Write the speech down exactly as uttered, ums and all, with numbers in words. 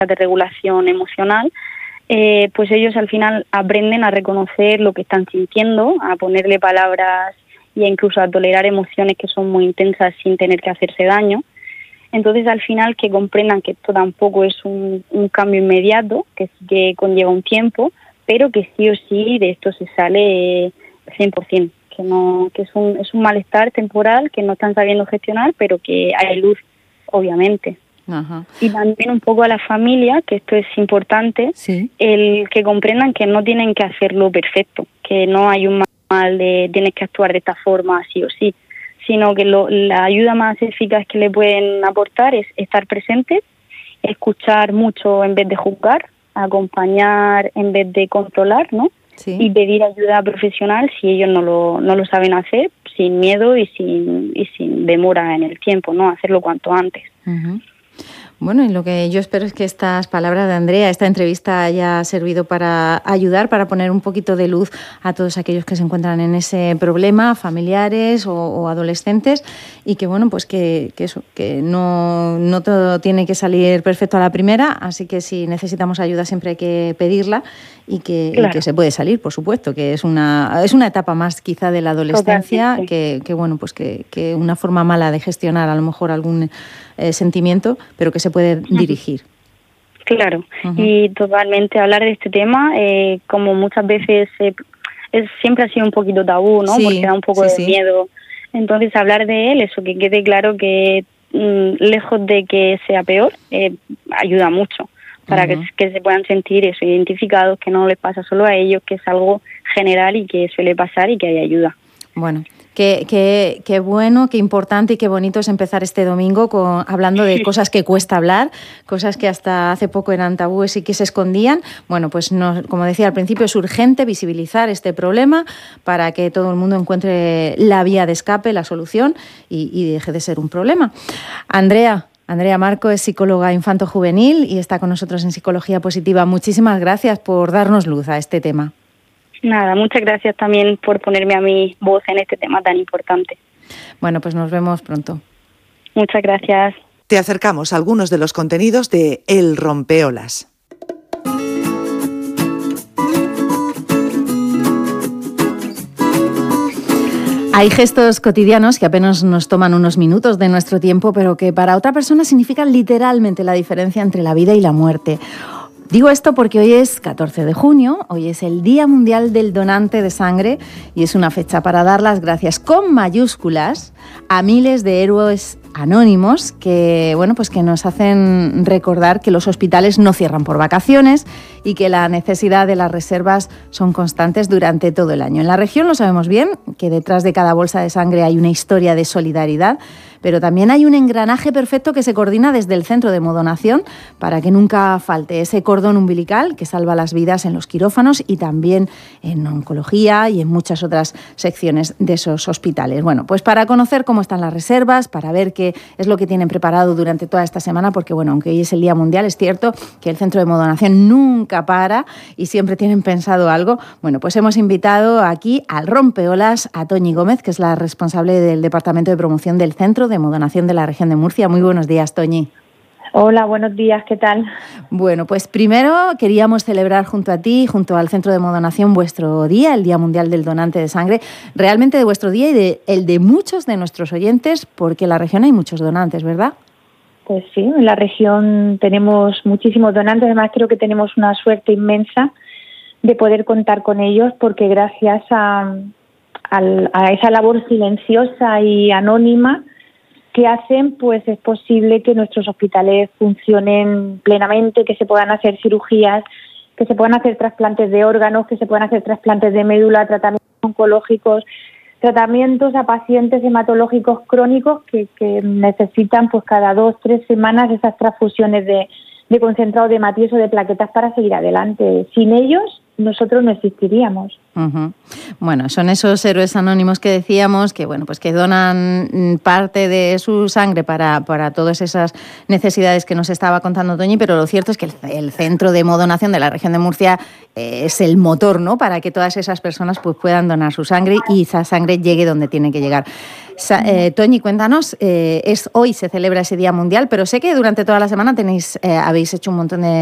de regulación emocional, eh, pues ellos al final aprenden a reconocer lo que están sintiendo, a ponerle palabras y incluso a tolerar emociones que son muy intensas sin tener que hacerse daño. Entonces, al final, que comprendan que esto tampoco es un, un cambio inmediato, que, que conlleva un tiempo, pero que sí o sí de esto se sale cien por ciento, que no que es un, es un malestar temporal que no están sabiendo gestionar, pero que hay luz, obviamente. Ajá. Y también un poco a la familia, que esto es importante, sí. el que comprendan que no tienen que hacerlo perfecto, que no hay un manual de tienes que actuar de esta forma sí o sí, sino que lo, la ayuda más eficaz que le pueden aportar es estar presentes, escuchar mucho en vez de juzgar, acompañar en vez de controlar, ¿no? Sí. Y pedir ayuda profesional si ellos no lo, no lo saben hacer, sin miedo y sin, y sin demora en el tiempo, ¿no? Hacerlo cuanto antes. Uh-huh. Bueno, y lo que yo espero es que estas palabras de Andrea, esta entrevista haya servido para ayudar, para poner un poquito de luz a todos aquellos que se encuentran en ese problema, familiares o, o adolescentes, y que bueno, pues que, que eso, que no, no todo tiene que salir perfecto a la primera, así que si necesitamos ayuda siempre hay que pedirla y que, Claro. y que se puede salir, por supuesto, que es una, es una etapa más quizá de la adolescencia, que, que bueno, pues que, que una forma mala de gestionar a lo mejor algún eh, sentimiento, pero que se puede dirigir. Claro, uh-huh. Y totalmente hablar de este tema, eh, como muchas veces eh, es, siempre ha sido un poquito tabú, ¿no? Sí, porque da un poco sí, de sí. miedo. Entonces, hablar de él, eso, que quede claro que mmm, lejos de que sea peor, eh, ayuda mucho para uh-huh. que, que se puedan sentir eso, identificados, que no les pasa solo a ellos, que es algo general y que suele pasar y que hay ayuda. Bueno, qué, qué, qué bueno, qué importante y qué bonito es empezar este domingo con, hablando de cosas que cuesta hablar, cosas que hasta hace poco eran tabúes y que se escondían. Bueno, pues no, como decía al principio, es urgente visibilizar este problema para que todo el mundo encuentre la vía de escape, la solución y, y deje de ser un problema. Andrea. Andrea Marco es psicóloga infanto-juvenil y está con nosotros en Psicología Positiva. Muchísimas gracias por darnos luz a este tema. Nada, muchas gracias también por ponerme a mi voz en este tema tan importante. Bueno, pues nos vemos pronto. Muchas gracias. Te acercamos a algunos de los contenidos de El Rompeolas. Hay gestos cotidianos que apenas nos toman unos minutos de nuestro tiempo, pero que para otra persona significan literalmente la diferencia entre la vida y la muerte. Digo esto porque hoy es catorce de junio, hoy es el Día Mundial del Donante de Sangre y es una fecha para dar las gracias con mayúsculas a miles de héroes anónimos que, bueno, pues que nos hacen recordar que los hospitales no cierran por vacaciones y que la necesidad de las reservas son constantes durante todo el año. En la región lo sabemos bien, que detrás de cada bolsa de sangre hay una historia de solidaridad, pero también hay un engranaje perfecto que se coordina desde el centro de hemodonación para que nunca falte ese cordón umbilical que salva las vidas en los quirófanos y también en oncología y en muchas otras secciones de esos hospitales. Bueno, pues para conocer cómo están las reservas, para ver qué es lo que tienen preparado durante toda esta semana, porque bueno, aunque hoy es el Día Mundial, es cierto que el centro de hemodonación nunca para y siempre tienen pensado algo. Bueno, pues hemos invitado aquí al rompeolas a Toñi Gómez, que es la responsable del Departamento de Promoción del Centro de Hemodonación de la región de Murcia. Muy buenos días, Toñi. Hola, buenos días, ¿qué tal? Bueno, pues primero queríamos celebrar junto a ti, junto al Centro de Hemodonación, vuestro día, el Día Mundial del Donante de Sangre, realmente de vuestro día y de el de muchos de nuestros oyentes, porque en la región hay muchos donantes, ¿verdad? Pues sí, en la región tenemos muchísimos donantes, además creo que tenemos una suerte inmensa de poder contar con ellos, porque gracias a, a, a esa labor silenciosa y anónima que hacen, pues es posible que nuestros hospitales funcionen plenamente, que se puedan hacer cirugías, que se puedan hacer trasplantes de órganos, que se puedan hacer trasplantes de médula, tratamientos oncológicos, tratamientos a pacientes hematológicos crónicos que, que necesitan pues cada dos, tres semanas esas transfusiones de, de concentrado de hematioso de plaquetas para seguir adelante. Sin ellos nosotros no existiríamos. Uh-huh. Bueno, son esos héroes anónimos que decíamos que bueno, pues que donan parte de su sangre para, para todas esas necesidades que nos estaba contando Toñi, pero lo cierto es que el, el centro de hemodonación de la región de Murcia eh, es el motor, ¿no?, para que todas esas personas pues puedan donar su sangre y esa sangre llegue donde tiene que llegar. Sa- eh, Toñi, cuéntanos, eh, es hoy se celebra ese Día Mundial, pero sé que durante toda la semana tenéis, eh, habéis hecho un montón de